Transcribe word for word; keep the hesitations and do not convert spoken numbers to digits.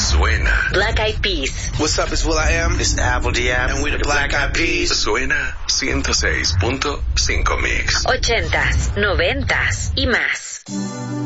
Suena. Black Eyed Peas. What's up, it's will.i.am. It's Apple Diab. And we're the Black Eyed Peas. Suena ciento seis punto cinco Mix. Ochentas, noventas y más.